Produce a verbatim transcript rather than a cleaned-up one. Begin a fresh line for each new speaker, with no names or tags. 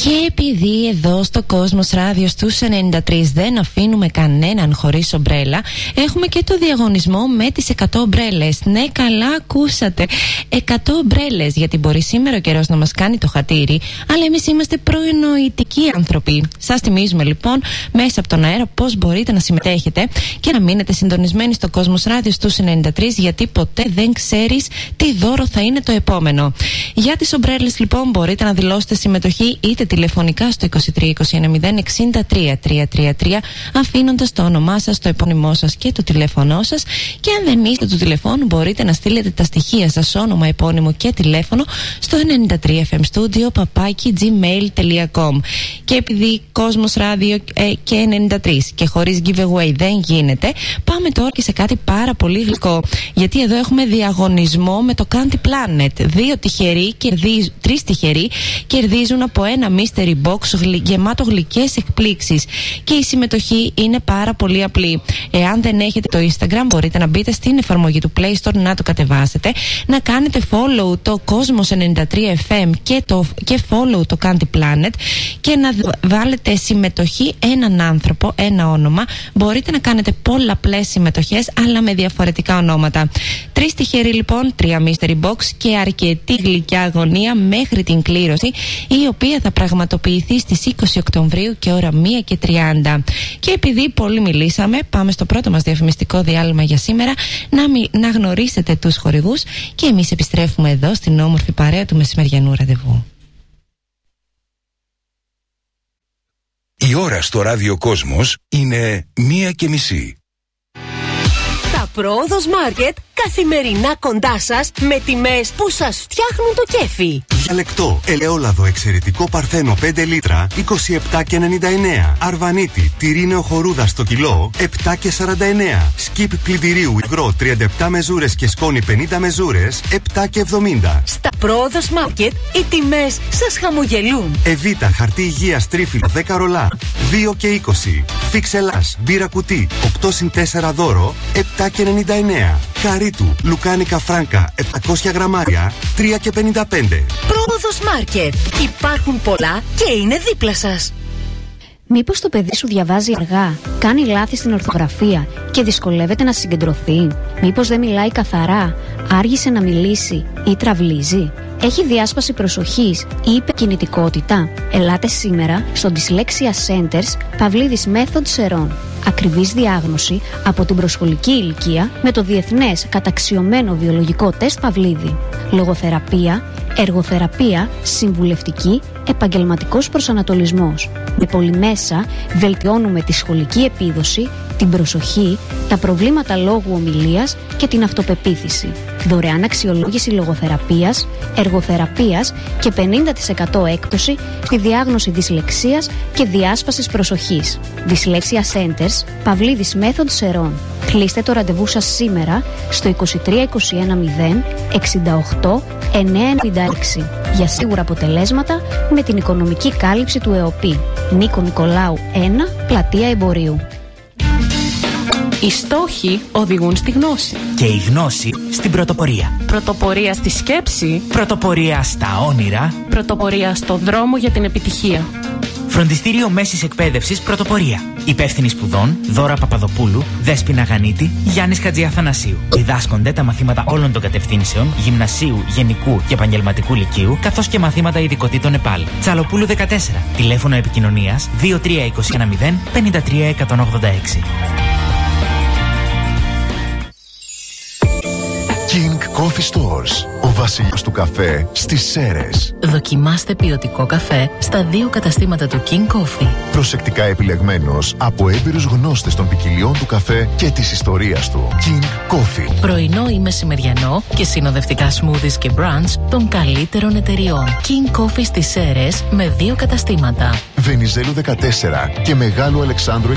Και επειδή εδώ στο Κόσμος Ράδιο στους ενενήντα τρία δεν αφήνουμε κανέναν χωρίς ομπρέλα, έχουμε και το διαγωνισμό με τις εκατό ομπρέλες. Ναι, καλά ακούσατε. εκατό ομπρέλες, γιατί μπορεί σήμερα ο καιρός να μας κάνει το χατήρι, αλλά εμείς είμαστε προνοητικοί άνθρωποι. Σας θυμίζουμε λοιπόν μέσα από τον αέρα πώς μπορείτε να συμμετέχετε και να μείνετε συντονισμένοι στο Κόσμος Ράδιο στους ενενήντα τρία, γιατί ποτέ δεν ξέρεις τι δώρο θα είναι το επόμενο. Για τις ομπρέλες λοιπόν μπορείτε να δηλώσετε συμμετοχή είτε τηλεφωνικά στο είκοσι τρία είκοσι ένα μηδέν εξήντα τρία τριακόσια τριάντα τρία, αφήνοντας το όνομά σας, το επώνυμό σας και το τηλέφωνό σας. Και αν δεν είστε του τηλεφώνου, μπορείτε να στείλετε τα στοιχεία σας, όνομα, επώνυμο και τηλέφωνο στο ενενήντα τρία εφ εμ studio παπάκι gmail τελεία com. Και επειδή Κόσμος Ράδιο ε, και ενενήντα τρία και χωρίς giveaway δεν γίνεται, πάμε τώρα και σε κάτι πάρα πολύ γλυκό. Γιατί εδώ έχουμε διαγωνισμό με το Candy Planet. Δύο τυχεροί, κερδίζ, τρεις τυχεροί κερδίζουν από ένα mystery box γλυ, γεμάτο γλυκές εκπλήξεις. Και η συμμετοχή είναι πάρα πολύ απλή. Εάν δεν έχετε το Instagram, μπορείτε να μπείτε στην εφαρμογή του Play Store, να το κατεβάσετε, να κάνετε follow το Κόσμος ενενήντα τρία εφ εμ και, το, και follow το Candy Planet και να βάλετε συμμετοχή έναν άνθρωπο, ένα όνομα. Μπορείτε να κάνετε πολλαπλές συμμετοχές, αλλά με διαφορετικά ονόματα. Τρεις τυχεροί λοιπόν, τρία mystery box και αρκετή γλυκιά αγωνία μέχρι την κλήρωση, η οποία θα πραγματοποιηθεί στις είκοσι Οκτωβρίου και ώρα μία και τριάντα. Και επειδή πολύ μιλήσαμε, πάμε στο πρώτο μας διαφημιστικό διάλειμμα για σήμερα, να, μι, να γνωρίσετε τους χορηγούς και εμείς επιστρέφουμε εδώ στην όμορφη παρέα του μεσημεριανού ραντεβού.
Η ώρα στο Ράδιο Κόσμος είναι μία και μισή.
Τα Πρόοδος Μάρκετ καθημερινά κοντά σας με τιμές που σας φτιάχνουν το κέφι.
Διαλεκτό, ελαιόλαδο εξαιρετικό παρθένο πέντε λίτρα είκοσι επτά και ενενήντα εννέα. Αρβανίτη, τυρί νεοχορούδα στο κιλό επτά και σαράντα εννέα. Σκιπ πλυντηρίου υγρό τριάντα επτά μεζούρες και σκόνη πενήντα μεζούρες επτά και εβδομήντα.
Στα Πρόοδος Μάρκετ οι τιμές σας χαμογελούν.
Εβίτα χαρτί υγείας τρίφυλλο δέκα ρολά δύο και είκοσι. Φίξελας μπύρα κουτί οκτώ συν τέσσερα δώρο επτά και ενενήντα εννέα. Χαρίτου λουκάνικα φράνκα επτακόσια γραμμάρια τρία και πενήντα πέντε.
Πρόοδος Μάρκετ. Υπάρχουν πολλά και είναι δίπλα σας.
Μήπως το παιδί σου διαβάζει αργά, κάνει λάθη στην ορθογραφία και δυσκολεύεται να συγκεντρωθεί? Μήπως δεν μιλάει καθαρά, άργησε να μιλήσει ή τραυλίζει? Έχει διάσπαση προσοχής ή υπερκινητικότητα? Ελάτε σήμερα στο Dyslexia Centers Παυλίδης Method Σερών. Ακριβής διάγνωση από την προσχολική ηλικία με το διεθνές καταξιωμένο βιολογικό τεστ Παυλίδη. Λογοθεραπεία, εργοθεραπεία, συμβουλευτική, επαγγελματικός προσανατολισμός. Με πολυμέσα βελτιώνουμε τη σχολική επίδοση, την προσοχή, τα προβλήματα λόγου ομιλίας και την αυτοπεποίθηση. Δωρεάν αξιολόγηση λογοθεραπείας, εργοθεραπείας και πενήντα τοις εκατό έκπτωση στη διάγνωση δυσλεξίας και διάσπασης προσοχής. Dyslexia Centers, Παυλίδης Method Σερών. Κλείστε το ραντεβού σας σήμερα στο είκοσι τρία είκοσι ένα μηδέν εξήντα οκτώ εννιακόσια ενενήντα έξι για σίγουρα αποτελέσματα με την οικονομική κάλυψη του ΕΟΠΗ. Νίκο Νικολάου ένα, Πλατεία Εμπορίου.
Οι στόχοι οδηγούν στη γνώση.
Και η γνώση στην πρωτοπορία.
Πρωτοπορία στη σκέψη.
Πρωτοπορία στα όνειρα.
Πρωτοπορία στο δρόμο για την επιτυχία.
Φροντιστήριο Μέσης Εκπαίδευσης Πρωτοπορία. Υπεύθυνοι σπουδών Δώρα Παπαδοπούλου, Δέσποινα Γανίτη, Γιάννης Χατζιαθανασίου. Διδάσκονται τα μαθήματα όλων των κατευθύνσεων, γυμνασίου, γενικού και επαγγελματικού λυκείου, καθώς και μαθήματα ειδικοτήτων ΕΠΑΛ. Τσαλοπούλου δεκατέσσερα. Τηλέφωνο επικοινωνίας δύο τρία είκοσι ένα μηδέν πενήντα τρία εκατόν ογδόντα έξι.
King Coffee Stores. Ο βασιλιάς του καφέ στις Σέρρες.
Δοκιμάστε ποιοτικό καφέ στα δύο καταστήματα του King Coffee.
Προσεκτικά επιλεγμένος από έμπειρους γνώστες των ποικιλιών του καφέ και της ιστορίας του. King Coffee.
Πρωινό ή μεσημεριανό και συνοδευτικά smoothies και brunch των καλύτερων εταιριών. King Coffee στις Σέρρες με δύο καταστήματα.
Βενιζέλου δεκατέσσερα και Μεγάλου Αλεξάνδρου